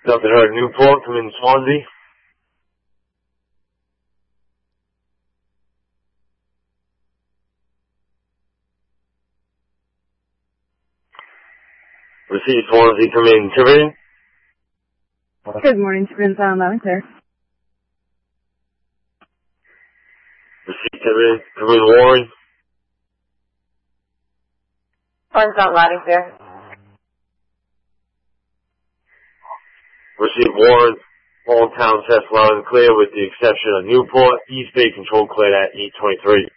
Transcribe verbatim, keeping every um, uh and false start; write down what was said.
Nothing heard. Newport, come in Swansea. Receive Swansea, come in Tiverton. Good morning, Tiverton Sound Loud and Clear. Receive Tiverton, come in Warren. Warren's not loud and clear. Receive Warren, all town test loud and clear with the exception of Newport. East Bay control clear at eight twenty-three.